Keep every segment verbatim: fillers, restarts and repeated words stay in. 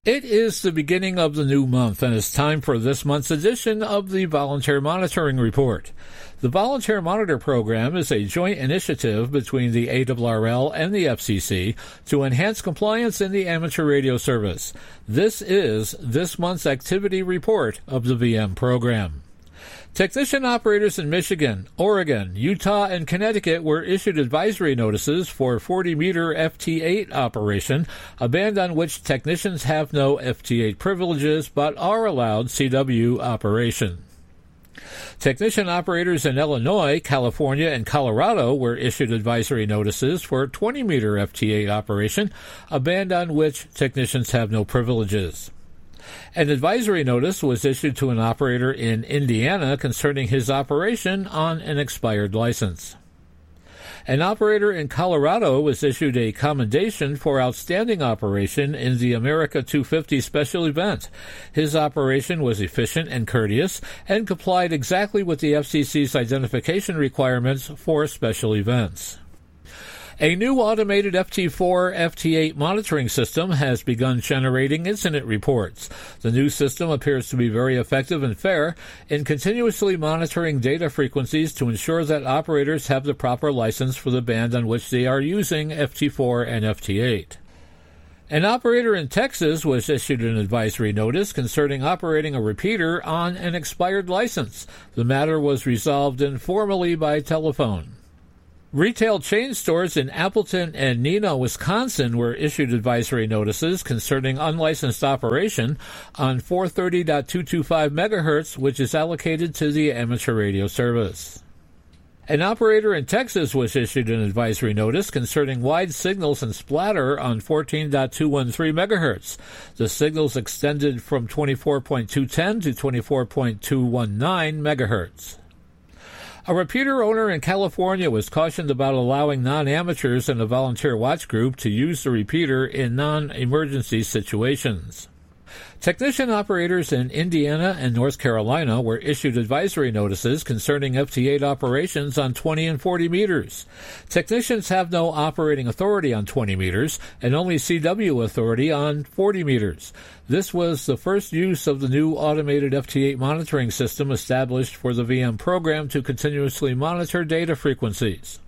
It is the beginning of the new month, and it's time for this month's edition of the Volunteer Monitoring Report. The Volunteer Monitor Program is a joint initiative between the A R R L and the F C C to enhance compliance in the amateur radio service. This is this month's activity report of the V M program. Technician operators in Michigan, Oregon, Utah, and Connecticut were issued advisory notices for forty meter F T eight operation, a band on which technicians have no F T eight privileges but are allowed C W operation. Technician operators in Illinois, California, and Colorado were issued advisory notices for twenty meter F T eight operation, a band on which technicians have no privileges. An advisory notice was issued to an operator in Indiana concerning his operation on an expired license. An operator in Colorado was issued a commendation for outstanding operation in the America two fifty special event. His operation was efficient and courteous and complied exactly with the F C C's identification requirements for special events. A new automated F T four F T eight monitoring system has begun generating incident reports. The new system appears to be very effective and fair in continuously monitoring data frequencies to ensure that operators have the proper license for the band on which they are using F T four and F T eight. An operator in Texas was issued an advisory notice concerning operating a repeater on an expired license. The matter was resolved informally by telephone. Retail chain stores in Appleton and Neenah, Wisconsin were issued advisory notices concerning unlicensed operation on four thirty point two two five megahertz, which is allocated to the amateur radio service. An operator in Texas was issued an advisory notice concerning wide signals and splatter on fourteen point two one three megahertz. The signals extended from twenty-four point two one zero to twenty-four point two one nine megahertz. A repeater owner in California was cautioned about allowing non-amateurs in a volunteer watch group to use the repeater in non-emergency situations. Technician operators in Indiana and North Carolina were issued advisory notices concerning F T eight operations on twenty and forty meters. Technicians have no operating authority on twenty meters and only C W authority on forty meters. This was the first use of the new automated F T eight monitoring system established for the V M program to continuously monitor data frequencies.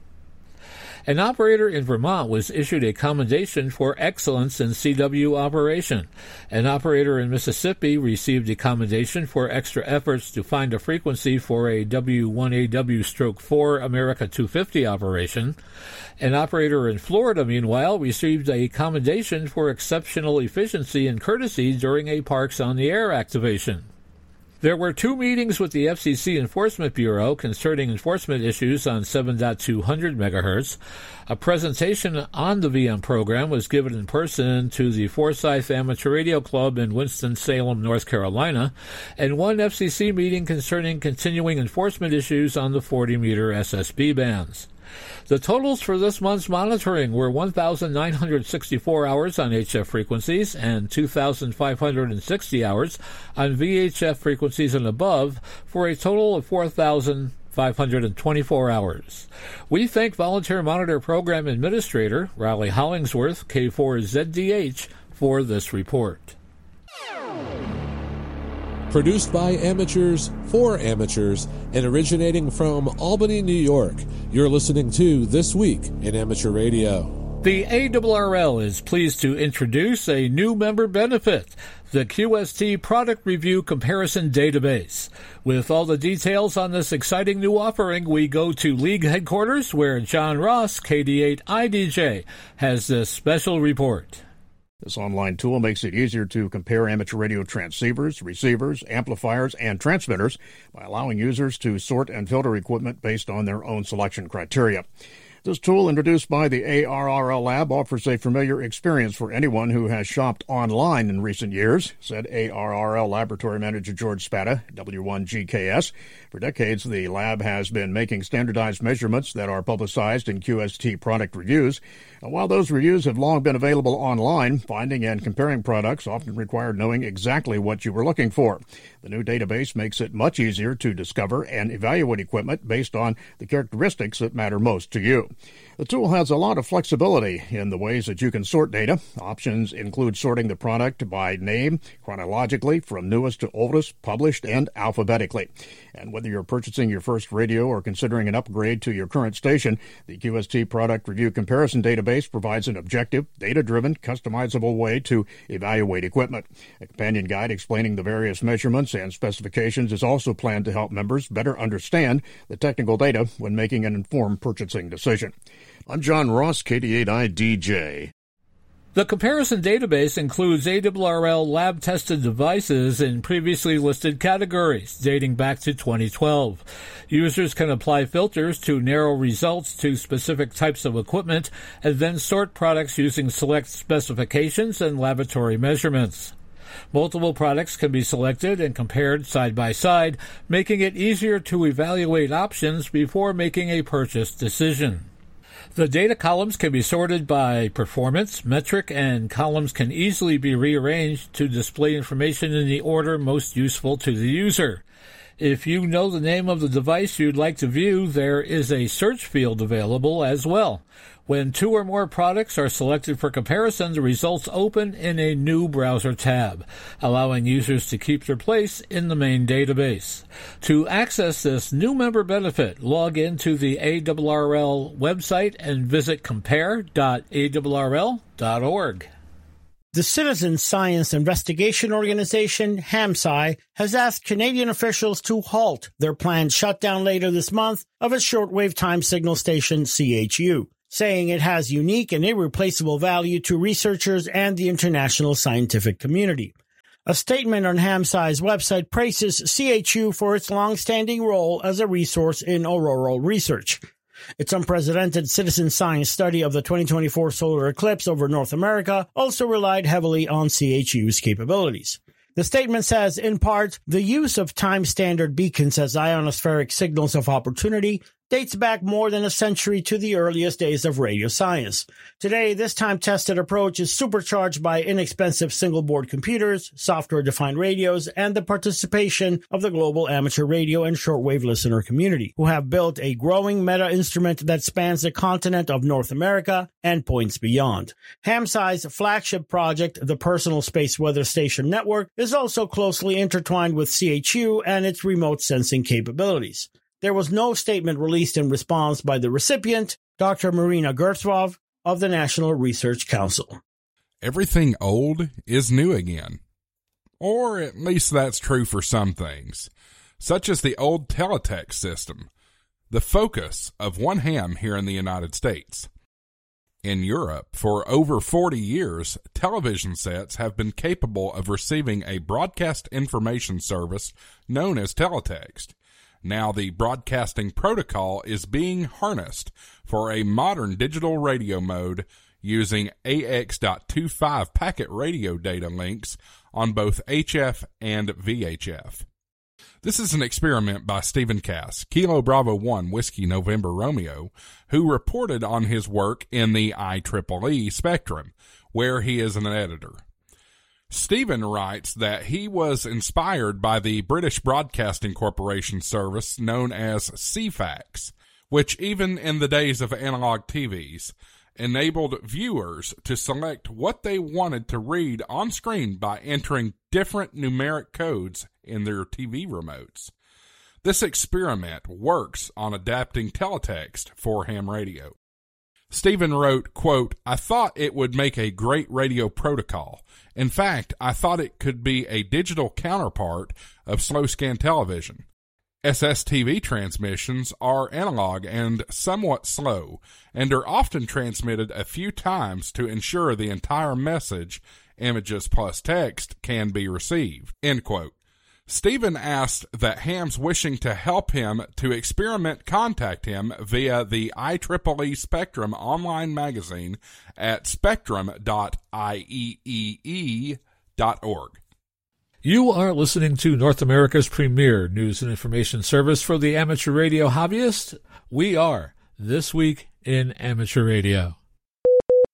An operator in Vermont was issued a commendation for excellence in C W operation. An operator in Mississippi received a commendation for extra efforts to find a frequency for a W one A W four America two fifty operation. An operator in Florida, meanwhile, received a commendation for exceptional efficiency and courtesy during a Parks on the Air activation. There were two meetings with the F C C Enforcement Bureau concerning enforcement issues on seven point two hundred megahertz. A presentation on the V M program was given in person to the Forsyth Amateur Radio Club in Winston-Salem, North Carolina, and one F C C meeting concerning continuing enforcement issues on the forty meter S S B bands. The totals for this month's monitoring were one thousand nine hundred sixty-four hours on H F frequencies and two thousand five hundred sixty hours on V H F frequencies and above, for a total of four thousand five hundred twenty-four hours. We thank Volunteer Monitor Program Administrator Riley Hollingsworth, K four Z D H, for this report. Produced by amateurs, for amateurs, and originating from Albany, New York, you're listening to This Week in Amateur Radio. The A R R L is pleased to introduce a new member benefit, the Q S T Product Review Comparison Database. With all the details on this exciting new offering, we go to League headquarters, where John Ross, K D eight I D J, has this special report. This online tool makes it easier to compare amateur radio transceivers, receivers, amplifiers, and transmitters by allowing users to sort and filter equipment based on their own selection criteria. This tool, introduced by the A R R L Lab, offers a familiar experience for anyone who has shopped online in recent years, said A R R L Laboratory Manager George Spada, W one G K S. For decades, the lab has been making standardized measurements that are publicized in Q S T product reviews. And while those reviews have long been available online, finding and comparing products often required knowing exactly what you were looking for. The new database makes it much easier to discover and evaluate equipment based on the characteristics that matter most to you. The tool has a lot of flexibility in the ways that you can sort data. Options include sorting the product by name, chronologically, from newest to oldest, published, and alphabetically. And whether you're purchasing your first radio or considering an upgrade to your current station, the Q S T Product Review Comparison Database provides an objective, data-driven, customizable way to evaluate equipment. A companion guide explaining the various measurements and specifications is also planned to help members better understand the technical data when making an informed purchasing decision. I'm John Ross, K D eight I D J. The comparison database includes A R R L lab-tested devices in previously listed categories dating back to twenty twelve. Users can apply filters to narrow results to specific types of equipment and then sort products using select specifications and laboratory measurements. Multiple products can be selected and compared side by side, making it easier to evaluate options before making a purchase decision. The data columns can be sorted by performance, metric, and columns can easily be rearranged to display information in the order most useful to the user. If you know the name of the device you'd like to view, there is a search field available as well. When two or more products are selected for comparison, the results open in a new browser tab, allowing users to keep their place in the main database. To access this new member benefit, log into the A R R L website and visit compare dot A R R L dot org. The Citizen Science Investigation Organization, HAMSI, has asked Canadian officials to halt their planned shutdown later this month of its shortwave time signal station C H U, saying it has unique and irreplaceable value to researchers and the international scientific community. A statement on HAMSI's website praises C H U for its long-standing role as a resource in auroral research. Its unprecedented citizen science study of the twenty twenty-four solar eclipse over North America also relied heavily on C H U's capabilities. The statement says, in part, the use of time-standard beacons as ionospheric signals of opportunity dates back more than a century to the earliest days of radio science. Today, this time-tested approach is supercharged by inexpensive single-board computers, software-defined radios, and the participation of the global amateur radio and shortwave listener community, who have built a growing meta-instrument that spans the continent of North America and points beyond. HAMSI's flagship project, the Personal Space Weather Station Network, is also closely intertwined with C H U and its remote sensing capabilities. There was no statement released in response by the recipient, Doctor Marina Gertzwov of the National Research Council. Everything old is new again. Or at least that's true for some things, such as the old teletext system, the focus of one ham here in the United States. In Europe, for over forty years, television sets have been capable of receiving a broadcast information service known as teletext. Now the broadcasting protocol is being harnessed for a modern digital radio mode using A X dot twenty-five packet radio data links on both H F and V H F. This is an experiment by Stephen Cass, Kilo Bravo one Whiskey November Romeo, who reported on his work in the I triple E Spectrum, where he is an editor. Stephen writes that he was inspired by the British Broadcasting Corporation service known as C FAX, which even in the days of analog T Vs, enabled viewers to select what they wanted to read on screen by entering different numeric codes in their T V remotes. This experiment works on adapting teletext for ham radio. Stephen wrote, quote, I thought it would make a great radio protocol. In fact, I thought it could be a digital counterpart of slow scan television. S S T V transmissions are analog and somewhat slow, and are often transmitted a few times to ensure the entire message, images plus text, can be received. End quote. Stephen asked that hams wishing to help him to experiment contact him via the I triple E Spectrum online magazine at spectrum dot I E E E dot org. You are listening to North America's premier news and information service for the amateur radio hobbyist. We are This Week in Amateur Radio.